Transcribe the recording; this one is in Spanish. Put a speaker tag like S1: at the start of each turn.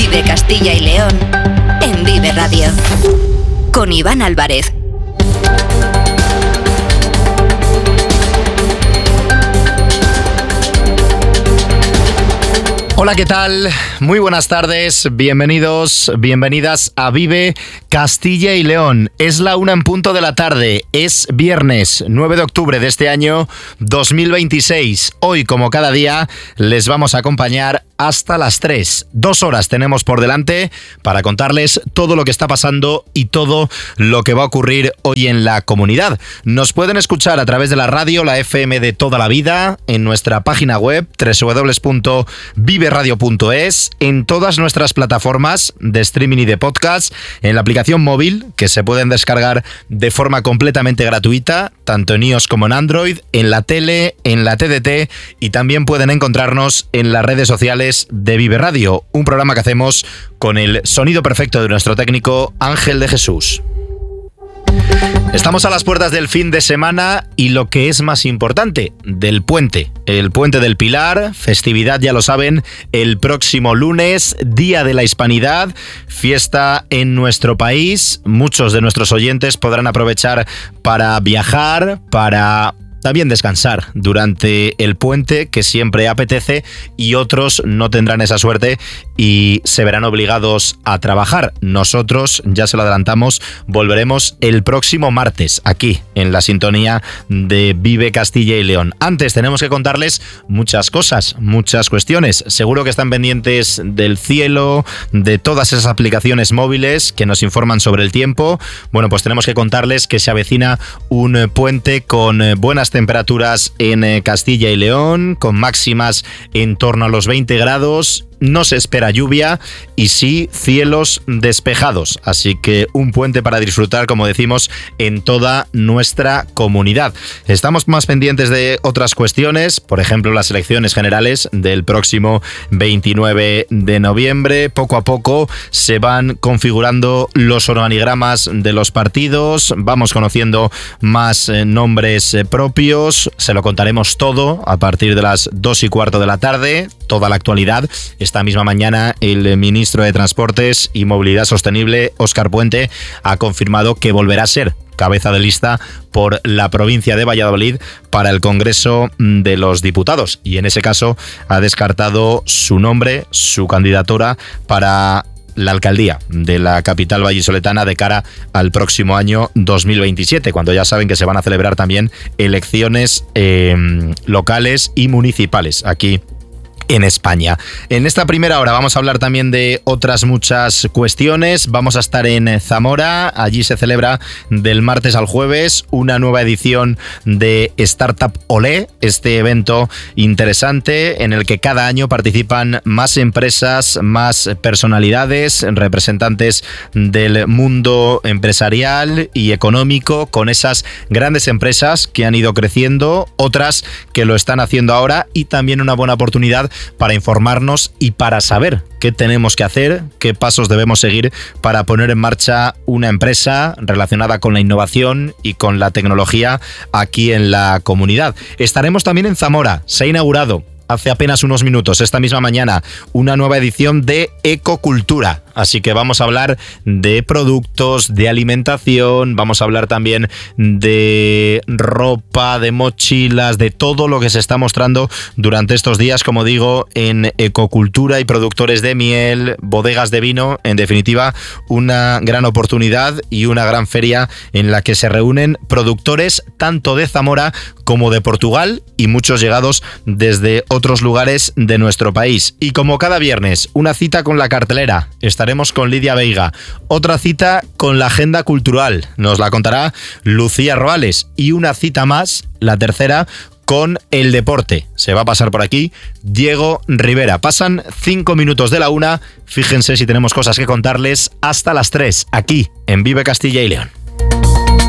S1: Vive Castilla y León en Vive Radio. Con Iván Álvarez.
S2: Hola, ¿qué tal? Muy buenas tardes, bienvenidos, bienvenidas a Vive Castilla y León. Es la 1:00 p.m, es viernes 9 de octubre de este año 2026. Hoy, como cada día, les vamos a acompañar hasta las 3. 2 horas tenemos por delante para contarles todo lo que está pasando y todo lo que va a ocurrir hoy en la comunidad. Nos pueden escuchar a través de la radio, la FM de toda la vida, en nuestra página web www.viveradio.es, en todas nuestras plataformas de streaming y de podcast, en la aplicación móvil que se pueden descargar de forma completamente gratuita, tanto en iOS como en Android, en la tele, en la TDT, y también pueden encontrarnos en las redes sociales de Vive Radio, un programa que hacemos con el sonido perfecto de nuestro técnico Ángel de Jesús. Estamos a las puertas del fin de semana y lo que es más importante, del puente. El Puente del Pilar, festividad, ya lo saben, el próximo lunes, Día de la Hispanidad, fiesta en nuestro país. Muchos de nuestros oyentes podrán aprovechar para viajar, para también descansar durante el puente, que siempre apetece, y otros no tendrán esa suerte y se verán obligados a trabajar. Nosotros, ya se lo adelantamos, volveremos el próximo martes aquí en la sintonía de Vive Castilla y León. Antes tenemos que contarles muchas cosas, muchas cuestiones. Seguro que están pendientes del cielo, de todas esas aplicaciones móviles que nos informan sobre el tiempo. Bueno, pues tenemos que contarles que se avecina un puente con buenas temperaturas en Castilla y León, con máximas en torno a los 20 grados. No se espera lluvia y sí cielos despejados, así que un puente para disfrutar, como decimos, en toda nuestra comunidad. Estamos más pendientes de otras cuestiones, por ejemplo las elecciones generales del próximo 29 de noviembre. Poco a poco se van configurando los organigramas de los partidos, vamos conociendo más nombres propios, se lo contaremos todo a partir de las 2:15 de la tarde, toda la actualidad. Esta misma mañana el ministro de Transportes y Movilidad Sostenible, Óscar Puente, ha confirmado que volverá a ser cabeza de lista por la provincia de Valladolid para el Congreso de los Diputados, y en ese caso ha descartado su nombre, su candidatura para la alcaldía de la capital vallisoletana de cara al próximo año 2027, cuando ya saben que se van a celebrar también elecciones locales y municipales aquí en España. En esta primera hora vamos a hablar también de otras muchas cuestiones. Vamos a estar en Zamora. Allí se celebra del martes al jueves una nueva edición de Startup Olé, este evento interesante en el que cada año participan más empresas, más personalidades, representantes del mundo empresarial y económico, con esas grandes empresas que han ido creciendo, otras que lo están haciendo ahora, y también una buena oportunidad para informarnos y para saber qué tenemos que hacer, qué pasos debemos seguir para poner en marcha una empresa relacionada con la innovación y con la tecnología aquí en la comunidad. Estaremos también en Zamora. Se ha inaugurado hace apenas unos minutos, esta misma mañana, una nueva edición de Ecocultura. Así que vamos a hablar de productos, de alimentación, vamos a hablar también de ropa, de mochilas, de todo lo que se está mostrando durante estos días, como digo, en Ecocultura, y productores de miel, bodegas de vino. En definitiva, una gran oportunidad y una gran feria en la que se reúnen productores tanto de Zamora como de Portugal y muchos llegados desde otros lugares de nuestro país. Y como cada viernes, una cita con la cartelera. Estaremos con Lidia Veiga. Otra cita con la agenda cultural. Nos la contará Lucía Roales. Y una cita más, la tercera, con el deporte. Se va a pasar por aquí Diego Rivera. Pasan 5 minutos de la 1. Fíjense si tenemos cosas que contarles hasta las 3, aquí en Vive Castilla y León.